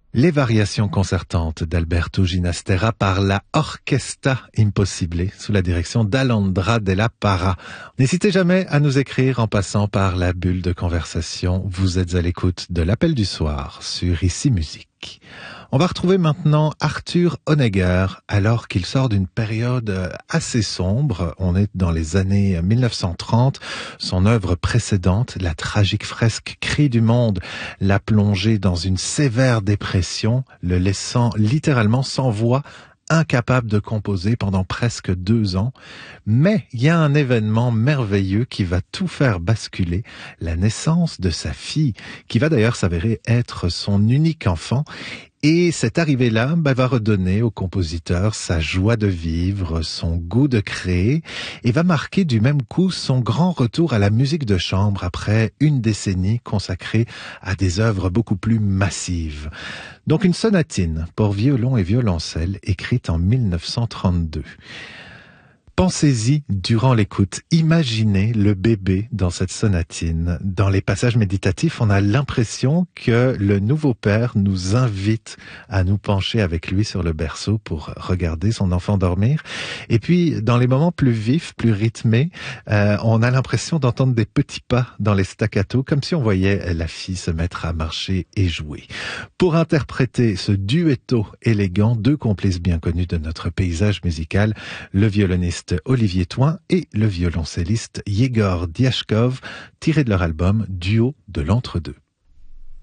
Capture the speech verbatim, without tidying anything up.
Les variations concertantes d'Alberto Ginastera par la Orquesta Impossible sous la direction d'Alondra Della Parra. N'hésitez jamais à nous écrire en passant par la bulle de conversation. Vous êtes à l'écoute de l'Appel du soir sur Ici Musique. On va retrouver maintenant Arthur Honegger alors qu'il sort d'une période assez sombre. On est dans les années mille neuf cent trente. Son œuvre précédente, la tragique fresque Cri du monde, l'a plongé dans une sévère dépression, le laissant littéralement sans voix, incapable de composer pendant presque deux ans. Mais il y a un événement merveilleux qui va tout faire basculer, la naissance de sa fille, qui va d'ailleurs s'avérer être son unique enfant. Et cette arrivée-là bah, va redonner au compositeur sa joie de vivre, son goût de créer, et va marquer du même coup son grand retour à la musique de chambre après une décennie consacrée à des œuvres beaucoup plus massives. Donc une sonatine pour violon et violoncelle écrite en mille neuf cent trente-deux. Pensez-y durant l'écoute. Imaginez le bébé dans cette sonatine. Dans les passages méditatifs, on a l'impression que le nouveau père nous invite à nous pencher avec lui sur le berceau pour regarder son enfant dormir. Et puis, dans les moments plus vifs, plus rythmés, euh, on a l'impression d'entendre des petits pas dans les staccatos, comme si on voyait la fille se mettre à marcher et jouer. Pour interpréter ce duetto élégant, deux complices bien connus de notre paysage musical, le violoniste Olivier Thoin et le violoncelliste Yegor Diashkov, tiré de leur album Duo de l'entre-deux.